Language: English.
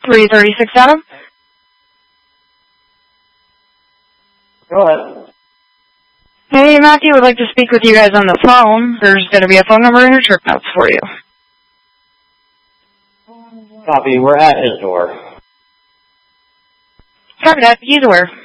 336 Adam. Go ahead. Hey, Matthew would like to speak with you guys on the phone. There's going to be a phone number in your trip notes for you. Copy. We're at his door. Copy that. He's aware.